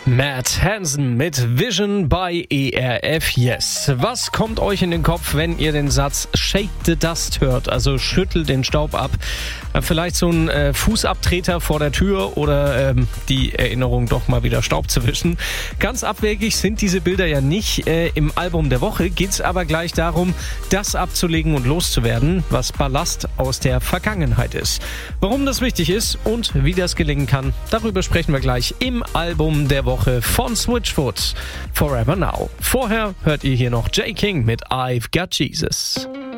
Matt Hansen mit Vision bei ERF Yes. Was kommt euch in den Kopf, wenn ihr den Satz Shake the Dust hört, also schüttelt den Staub ab? Vielleicht so ein Fußabtreter vor der Tür oder die Erinnerung, doch mal wieder Staub zu wischen. Ganz abwegig sind diese Bilder ja nicht. Im Album der Woche geht es aber gleich darum, das abzulegen und loszuwerden, was Ballast aus der Vergangenheit ist. Warum das wichtig ist und wie das gelingen kann, darüber sprechen wir gleich im Album der Woche von Switchfoot, Forever Now. Vorher hört ihr hier noch J. King mit I've Got Jesus.